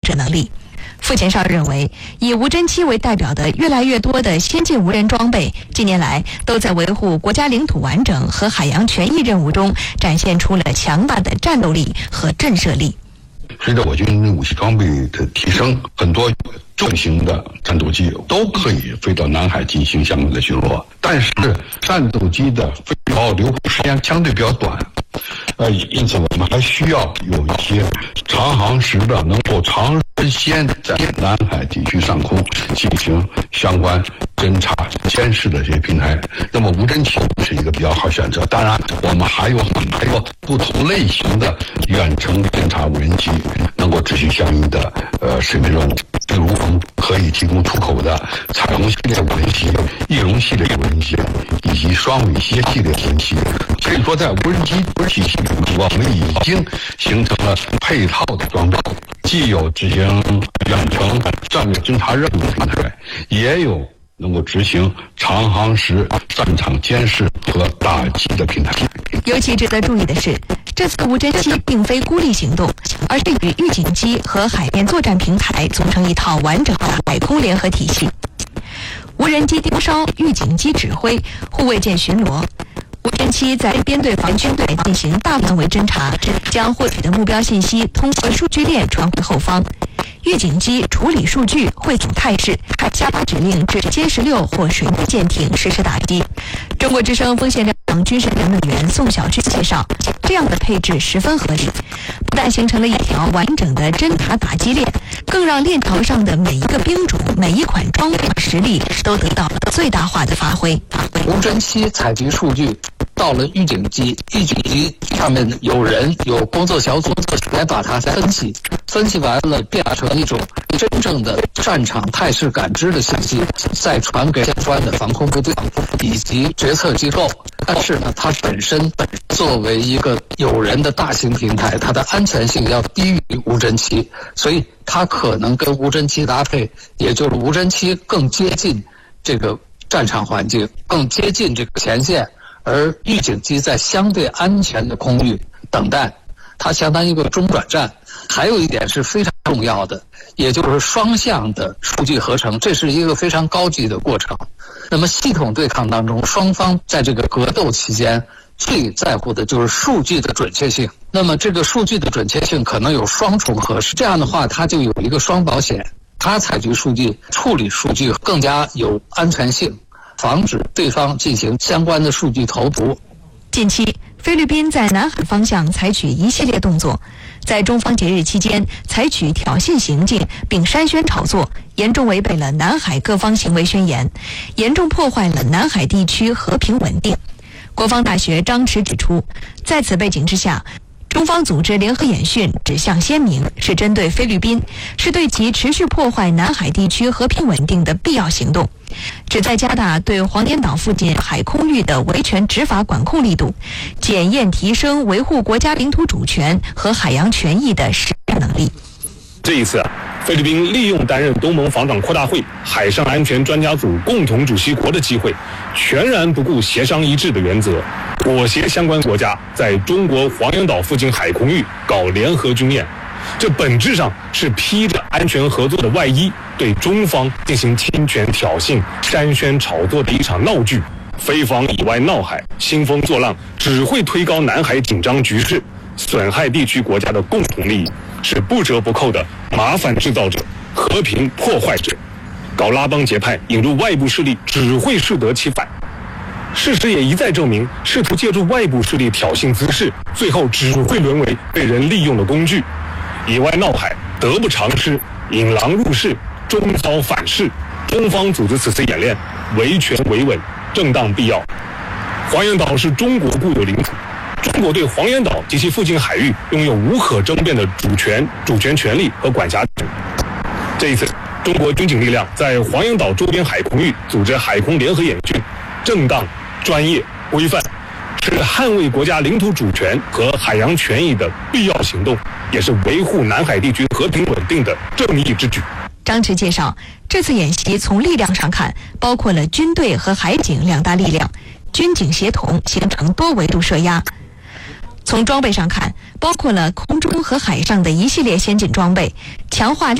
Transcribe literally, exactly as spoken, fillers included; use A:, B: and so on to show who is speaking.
A: 制能力。傅前绍认为，以无人机为代表的越来越多的先进无人装备，近年来都在维护国家领土完整和海洋权益任务中展现出了强大的战斗力和震慑力。
B: 随着我军武器装备的提升，很多重型的战斗机都可以飞到南海进行相关的巡逻，但是战斗机的飞行留空时间相对比较短，呃，因此我们还需要有一些长航时的能够长时间在南海地区上空进行相关侦察监视的这些平台。那么无人机是一个比较好选择，当然我们还有很多不同类型的远程侦察无人机能够执行相应的呃水面任务，比如我们可以提供出口的彩虹系列无人机、翼龙系列无人机以及双尾蝎系列无人机。可以说在无人机体系里，我们已经形成了配套的装备，既有执行远程战略侦察任务的平台，也有能够执行长航时战场监视和打击的平台。
A: 尤其值得注意的是，这次无人机并非孤立行动，而是与预警机和海面作战平台组成一套完整的海空联合体系。无人机盯梢，预警机指挥，护卫舰巡逻。无人机在编队防军队进行大范围侦察，将获取的目标信息通过数据链传回后方。预警机处理数据，汇总态势，下发指令至歼十六或水面舰艇实施打击。中国之声锋线两军事评论员宋小军介绍，这样的配置十分合理，不但形成了一条完整的侦察打击链，更让链条上的每一个兵种、每一款装备实力都得到了最大化的发挥。
C: 无人机采集数据到了预警机，预警机上面有人有工作小组来把它分析，分析完了变成一种真正的战场态势感知的信息，再传给相关的防空部队以及决策机构。但是呢，它本身作为一个有人的大型平台，它的安全性要低于无人机，所以它可能跟无人机搭配，也就是无人机更接近这个战场环境，更接近这个前线，而预警机在相对安全的空域等待，它相当于一个中转站。还有一点是非常重要的，也就是双向的数据合成，这是一个非常高级的过程。那么系统对抗当中，双方在这个格斗期间最在乎的就是数据的准确性。那么这个数据的准确性可能有双重核实，这样的话它就有一个双保险，它采集数据、处理数据更加有安全性，防止对方进行相关的数据投毒。
A: 近期，菲律宾在南海方向采取一系列动作，在中方节日期间采取挑衅行径并煽宣炒作，严重违背了南海各方行为宣言，严重破坏了南海地区和平稳定。国防大学张弛指出，在此背景之下，中方组织联合演训指向鲜明，是针对菲律宾，是对其持续破坏南海地区和平稳定的必要行动，旨在加大对黄岩岛附近海空域的维权执法管控力度，检验提升维护国家领土主权和海洋权益的实战能力。
D: 这一次啊，菲律宾利用担任东盟防长扩大会海上安全专家组共同主席国的机会，全然不顾协商一致的原则，裹挟相关国家在中国黄岩岛附近海空域搞联合军演，这本质上是披着安全合作的外衣，对中方进行侵权挑衅、煽宣炒作的一场闹剧。非防以外闹海，兴风作浪，只会推高南海紧张局势，损害地区国家的共同利益，是不折不扣的麻烦制造者、和平破坏者，搞拉帮结派，引入外部势力，只会适得其反。事实也一再证明，试图借助外部势力挑衅滋事，最后只会沦为被人利用的工具。以外闹海，得不偿失，引狼入室，终遭反噬。中方组织此次演练，维权维稳，正当必要。黄岩岛是中国固有领土，中国对黄岩岛及其附近海域拥有无可争辩的主权、主权权利和管辖权。这一次，中国军警力量在黄岩岛周边海空域组织海空联合演训，正当、专业、规范，是捍卫国家领土主权和海洋权益的必要行动，也是维护南海地区和平稳定的正义之举。
A: 张弛介绍，这次演习从力量上看，包括了军队和海警两大力量，军警协同形成多维度设压；从装备上看，包括了空中和海上的一系列先进装备，强化